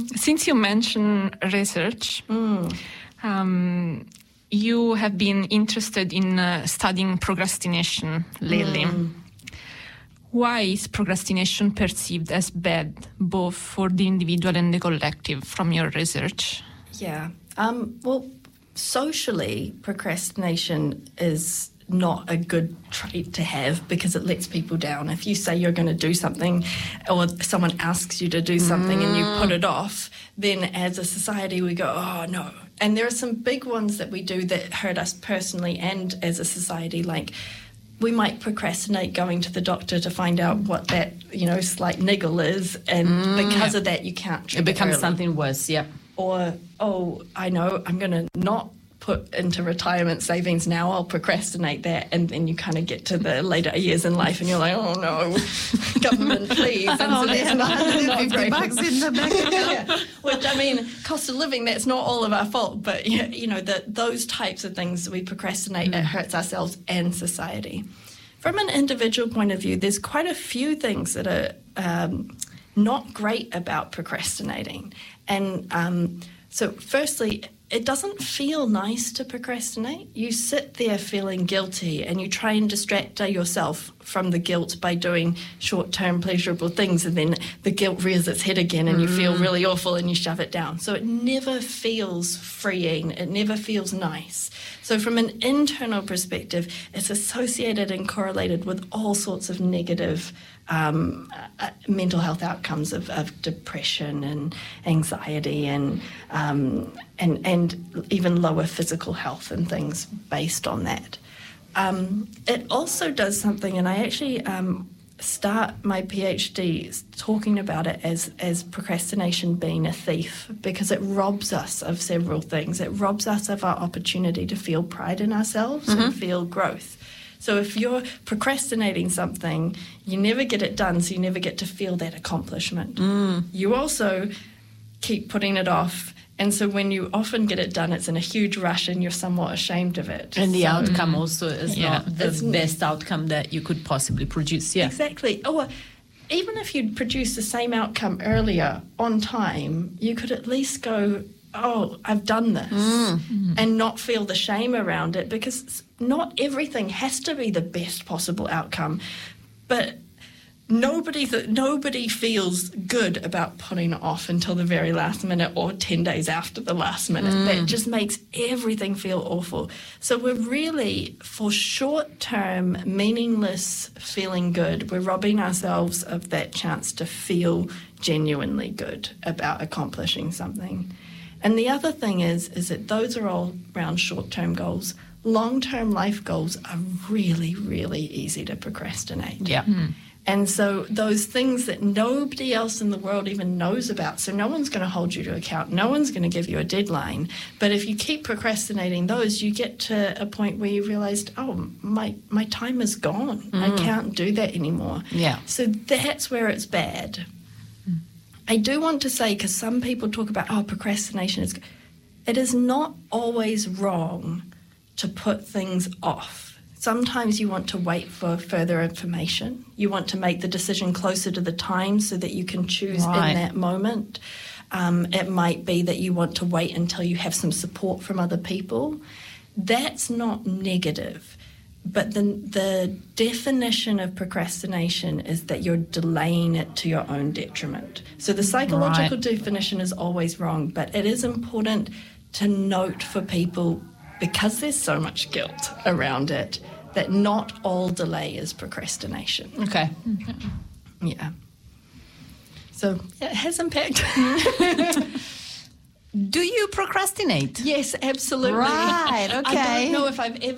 Since you mentioned research, you have been interested in studying procrastination lately. Why is procrastination perceived as bad, both for the individual and the collective, from your research? Yeah. Well, socially, procrastination is not a good trait to have because it lets people down. If you say you're going to do something or someone asks you to do something and you put it off, then as a society we go, oh, no. And there are some big ones that we do that hurt us personally and as a society, like we might procrastinate going to the doctor to find out what that, slight niggle is, and because of that you can't treat it becomes early. something worse, yeah. Or, I know I'm going to not put into retirement savings now, I'll procrastinate that, and then you kind of get to the later years in life and you're like, oh no, government please. And so there's $150 in the bank account. Yeah. Which, cost of living, that's not all of our fault, but those types of things we procrastinate, it hurts ourselves and society. From an individual point of view, there's quite a few things that are not great about procrastinating. And so firstly, it doesn't feel nice to procrastinate. You sit there feeling guilty and you try and distract yourself from the guilt by doing short-term pleasurable things, and then the guilt rears its head again and you feel really awful and you shove it down. So it never feels freeing. It never feels nice. So from an internal perspective, it's associated and correlated with all sorts of negative mental health outcomes of depression and anxiety and even lower physical health and things based on that. It also does something, and I actually start my PhD talking about it as procrastination being a thief, because it robs us of several things. It robs us of our opportunity to feel pride in ourselves and feel growth. So if you're procrastinating something, you never get it done, so you never get to feel that accomplishment. You also keep putting it off, and so when you often get it done, it's in a huge rush and you're somewhat ashamed of it. And the outcome also is not the best outcome that you could possibly produce. Yeah, exactly. Or even if you'd produced the same outcome earlier on time, you could at least go, oh, I've done this, and not feel the shame around it, because not everything has to be the best possible outcome. But nobody feels good about putting it off until the very last minute or 10 days after the last minute. That just makes everything feel awful. So we're really, for short-term, meaningless feeling good, we're robbing ourselves of that chance to feel genuinely good about accomplishing something. And the other thing is that those are all around short-term goals. Long-term life goals are really, really easy to procrastinate. Yeah. And so those things that nobody else in the world even knows about, so no one's going to hold you to account, no one's going to give you a deadline, but if you keep procrastinating those, you get to a point where you realized, oh, my time is gone. I can't do that anymore. Yeah. So that's where it's bad. I do want to say, because some people talk about, procrastination is... It is not always wrong to put things off. Sometimes you want to wait for further information. You want to make the decision closer to the time so that you can choose in that moment. It might be that you want to wait until you have some support from other people. That's not negative. But the definition of procrastination is that you're delaying it to your own detriment. So the psychological definition is always wrong, but it is important to note for people, because there's so much guilt around it, that not all delay is procrastination. Okay. Yeah. So it has impact. Do you procrastinate? Yes, absolutely. Right, okay. I don't know if I've ever